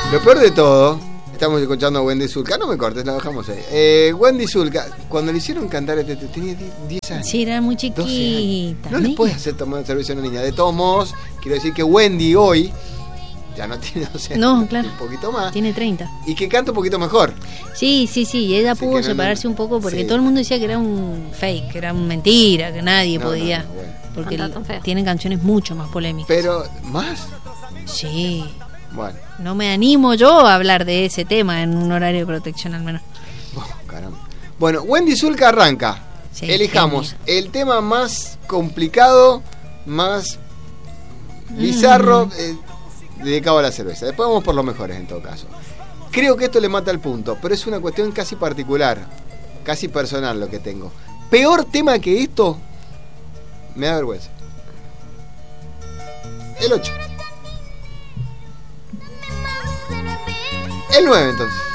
Lo peor de todo, estamos escuchando a Wendy Zulka. No me cortes, la bajamos ahí. Wendy Zulka, cuando le hicieron cantar tenía 10 años. Sí, era muy chiquita. No le puedes hacer tomar cerveza a una niña. De todos modos, quiero decir que Wendy hoy ya no tiene 12 años. No, claro. Un poquito más. Tiene 30. Y que canta un poquito mejor. Sí. Y ella pudo separarse un poco porque todo el mundo decía que era un fake, que era una mentira, que nadie podía. Bueno. Porque tienen canciones mucho más polémicas. Pero, ¿más? Sí. Bueno. No me animo yo a hablar de ese tema en un horario de protección al menos. Caramba. Bueno, Wendy Zulka arranca. Sí, elijamos el tema más complicado, más bizarro, dedicado a la cerveza. Después vamos por los mejores en todo caso. Creo que esto le mata el punto, pero es una cuestión casi particular, casi personal lo que tengo. Peor tema que esto, me da vergüenza. El 8. El 9 entonces.